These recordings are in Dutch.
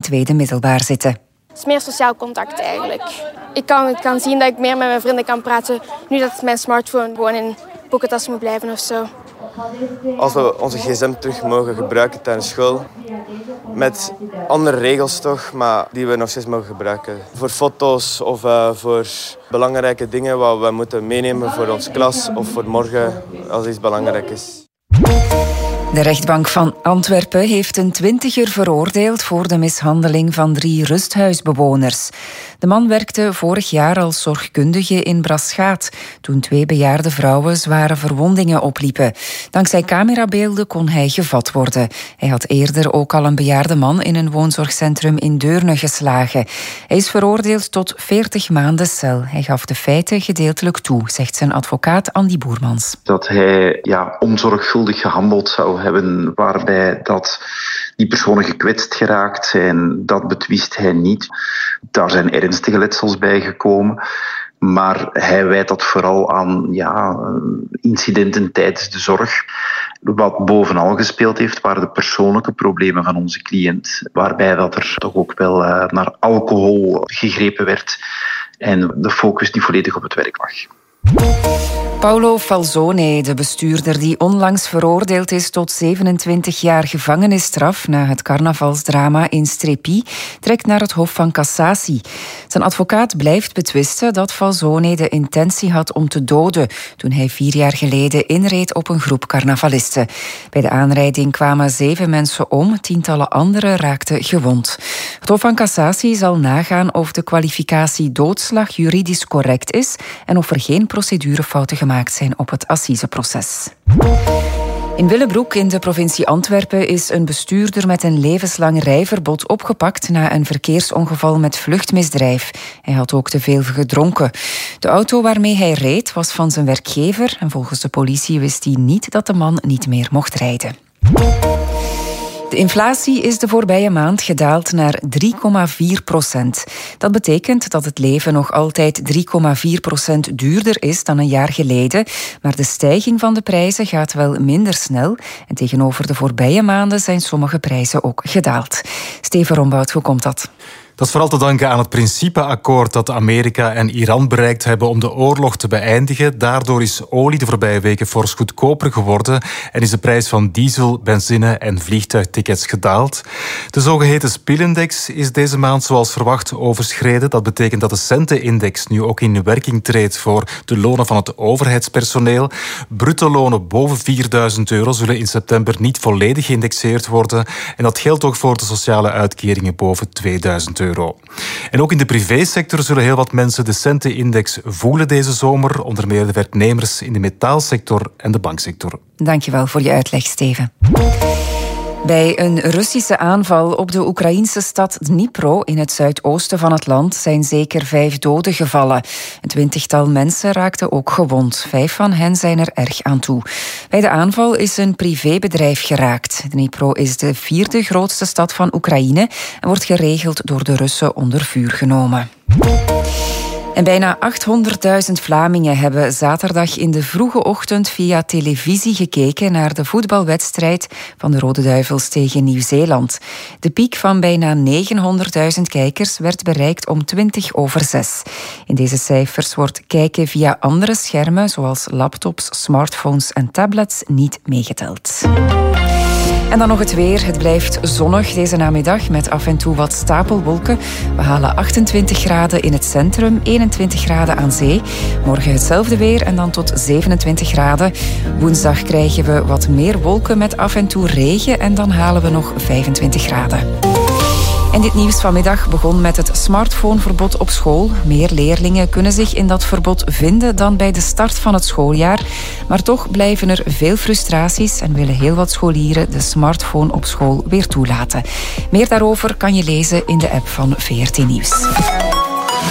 tweede middelbaar zitten. Het is meer sociaal contact eigenlijk. Ik kan zien dat ik meer met mijn vrienden kan praten nu dat mijn smartphone gewoon in pokkentas moet blijven of zo. Als we onze gsm terug mogen gebruiken tijdens school, met andere regels toch, maar die we nog steeds mogen gebruiken. Voor foto's of voor belangrijke dingen wat we moeten meenemen voor onze klas of voor morgen als iets belangrijk is. De rechtbank van Antwerpen heeft een 20er veroordeeld voor de mishandeling van 3 rusthuisbewoners. De man werkte vorig jaar als zorgkundige in Braschaat, toen 2 bejaarde vrouwen zware verwondingen opliepen. Dankzij camerabeelden kon hij gevat worden. Hij had eerder ook al een bejaarde man in een woonzorgcentrum in Deurne geslagen. Hij is veroordeeld tot 40 maanden cel. Hij gaf de feiten gedeeltelijk toe, zegt zijn advocaat Andy Boermans. Dat hij onzorgvuldig gehandeld zou hebben, waarbij dat die personen gekwetst geraakt zijn, dat betwist hij niet. Daar zijn ernstige letsels bij gekomen. Maar hij wijt dat vooral aan incidenten tijdens de zorg. Wat bovenal gespeeld heeft, waren de persoonlijke problemen van onze cliënt. Waarbij dat er toch ook wel naar alcohol gegrepen werd en de focus niet volledig op het werk lag. Paolo Falzone, de bestuurder die onlangs veroordeeld is tot 27 jaar gevangenisstraf na het carnavalsdrama in Strepi, trekt naar het Hof van Cassatie. Zijn advocaat blijft betwisten dat Falzone de intentie had om te doden toen hij 4 jaar geleden inreed op een groep carnavalisten. Bij de aanrijding kwamen 7 mensen om, tientallen anderen raakten gewond. Het Hof van Cassatie zal nagaan of de kwalificatie doodslag juridisch correct is en of er geen procedurefouten gemaakt zijn op het assiseproces. In Willebroek in de provincie Antwerpen is een bestuurder met een levenslang rijverbod opgepakt na een verkeersongeval met vluchtmisdrijf. Hij had ook te veel gedronken. De auto waarmee hij reed was van zijn werkgever en volgens de politie wist hij niet dat de man niet meer mocht rijden. De inflatie is de voorbije maand gedaald naar 3,4%. Dat betekent dat het leven nog altijd 3,4% duurder is dan een jaar geleden. Maar de stijging van de prijzen gaat wel minder snel. En tegenover de voorbije maanden zijn sommige prijzen ook gedaald. Steven Rombout, hoe komt dat? Dat is vooral te danken aan het principeakkoord dat Amerika en Iran bereikt hebben om de oorlog te beëindigen. Daardoor is olie de voorbije weken fors goedkoper geworden en is de prijs van diesel, benzine en vliegtuigtickets gedaald. De zogeheten spielindex is deze maand zoals verwacht overschreden. Dat betekent dat de centenindex nu ook in werking treedt voor de lonen van het overheidspersoneel. Bruto lonen boven €4.000 zullen in september niet volledig geïndexeerd worden. En dat geldt ook voor de sociale uitkeringen boven €2.000. En ook in de privésector zullen heel wat mensen de centenindex voelen deze zomer. Onder meer de werknemers in de metaalsector en de banksector. Dankjewel voor je uitleg, Steven. Bij een Russische aanval op de Oekraïnse stad Dnipro in het zuidoosten van het land zijn zeker 5 doden gevallen. Een 20-tal mensen raakten ook gewond. 5 van hen zijn er erg aan toe. Bij de aanval is een privébedrijf geraakt. Dnipro is de 4e grootste stad van Oekraïne en wordt geregeld door de Russen onder vuur genomen. En bijna 800.000 Vlamingen hebben zaterdag in de vroege ochtend via televisie gekeken naar de voetbalwedstrijd van de Rode Duivels tegen Nieuw-Zeeland. De piek van bijna 900.000 kijkers werd bereikt om 6:20. In deze cijfers wordt kijken via andere schermen, zoals laptops, smartphones en tablets, niet meegeteld. En dan nog het weer. Het blijft zonnig deze namiddag met af en toe wat stapelwolken. We halen 28 graden in het centrum, 21 graden aan zee. Morgen hetzelfde weer en dan tot 27 graden. Woensdag krijgen we wat meer wolken met af en toe regen en dan halen we nog 25 graden. En dit nieuws vanmiddag begon met het smartphoneverbod op school. Meer leerlingen kunnen zich in dat verbod vinden dan bij de start van het schooljaar. Maar toch blijven er veel frustraties en willen heel wat scholieren de smartphone op school weer toelaten. Meer daarover kan je lezen in de app van VRT Nieuws.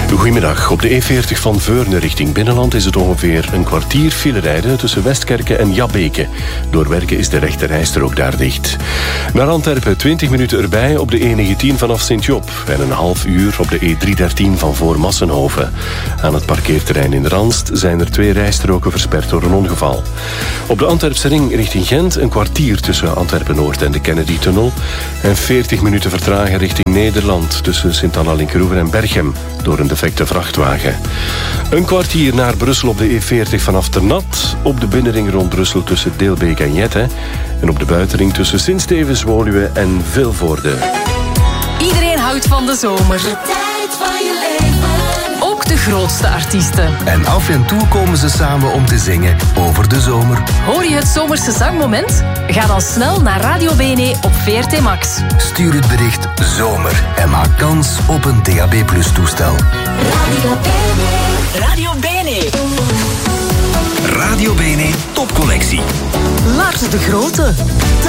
Goedemiddag. Op de E40 van Veurne richting Binnenland is het ongeveer een kwartier file rijden tussen Westkerken en Jabbeke. Door werken is de rechte rijstrook daar dicht. Naar Antwerpen 20 minuten erbij op de E19 vanaf Sint-Job en een half uur op de E313 van voor Massenhoven. Aan het parkeerterrein in Ranst zijn er 2 rijstroken versperd door een ongeval. Op de Antwerpse ring richting Gent een kwartier tussen Antwerpen-Noord en de Kennedy-tunnel en 40 minuten vertragen richting Nederland tussen Sint-Anna-Linkeroever en Berchem door een defecte vrachtwagen. Een kwartier naar Brussel op de E40 vanaf Ternat, op de binnenring rond Brussel tussen Deelbeek en Jette en op de buitenring tussen Sint-Stevens, Woluwe en Vilvoorde. Iedereen houdt van de zomer. De tijd van je leven. Ook de grootste artiesten. En af en toe komen ze samen om te zingen over de zomer. Hoor je het zomerse zangmoment? Ga dan snel naar Radio BNE op VRT Max. Stuur het bericht zomer en maak kans op een DAB+ toestel. Radio BNE. Radio BNE. Radio BNE topcollectie. Lars de Grote.